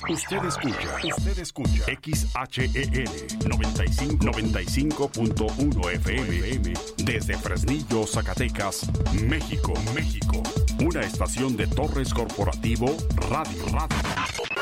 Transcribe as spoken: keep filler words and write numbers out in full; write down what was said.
Usted escucha, usted escucha X H E L noventa y cinco punto uno F M desde Fresnillo, Zacatecas, México, México. Una estación de Torres Corporativo Radio Radio.